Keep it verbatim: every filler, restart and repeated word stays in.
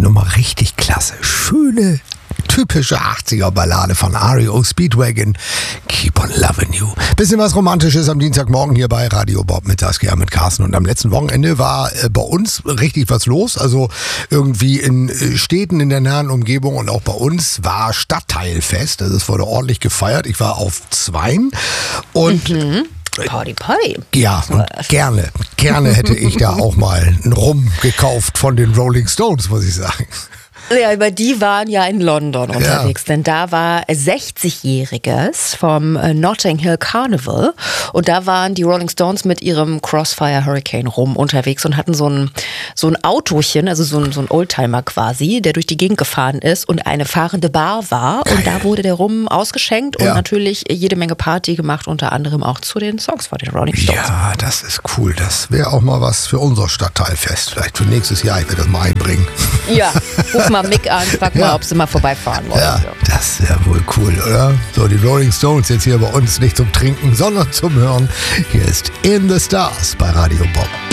Nummer richtig klasse. Schöne, typische achtziger-Ballade von R E O Speedwagon. Keep on loving you. Bisschen was Romantisches am Dienstagmorgen hier bei Radio Bob mittags ja, mit Carsten. Und am letzten Wochenende war äh, bei uns richtig was los. Also irgendwie in äh, Städten in der nahen Umgebung und auch bei uns war Stadtteilfest. Also es wurde ordentlich gefeiert. Ich war auf Zweien und Mhm. Party, Party. ja, und gerne, gerne hätte ich da auch mal einen Rum gekauft von den Rolling Stones, muss ich sagen. Ja, aber die waren ja in London unterwegs, denn da war sechzigjähriges vom äh, Notting Hill Carnival und da waren die Rolling Stones mit ihrem Crossfire Hurricane Rum unterwegs und hatten so ein, so ein Autochen, also so ein, so ein Oldtimer quasi, der durch die Gegend gefahren ist und eine fahrende Bar war. Geil. Und da wurde der Rum ausgeschenkt und ja. natürlich jede Menge Party gemacht, unter anderem auch zu den Songs von den Rolling Stones. Ja, das ist cool. Das wäre auch mal was für unser Stadtteilfest. Vielleicht für nächstes Jahr. Ich werde das mal einbringen. Ja, ruf mal Mick an, frag Ja. mal, ob sie mal vorbeifahren wollen. Ja, das wäre wohl cool, oder? So, die Rolling Stones jetzt hier bei uns nicht zum Trinken, sondern zum Hören. Hier ist In the Stars bei Radio Bob.